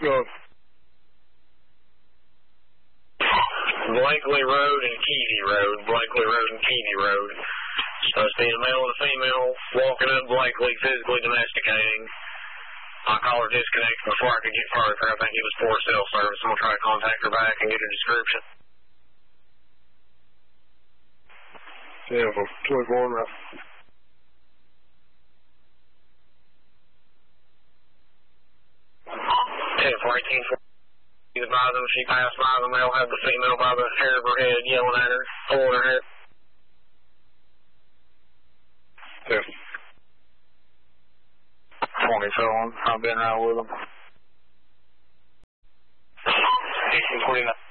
going? Blakely Road and Keevy Road. Blakely Road and Keevy Road. So I see a male and a female walking up Blakely, physically domesticating. My caller disconnected before I could get further. I think it was poor cell service. I'm going to try to contact her back and get a description. Yeah, from 24 right. 10-4-18. By them, she passed by the male, had the female by the hair of her head, yelling at her, pulling her hair. Yeah. 27, I've been out with them. 18-29.